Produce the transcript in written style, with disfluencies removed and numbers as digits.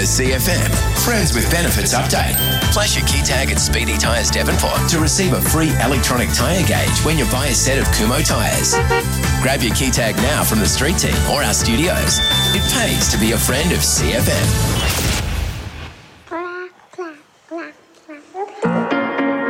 CFM Friends with Benefits update. Flash your key tag at Speedy Tyres Devonport to receive a free electronic tyre gauge when you buy a set of Kumho tyres. Grab your key tag now from the street team or our studios. It pays to be a friend of CFM.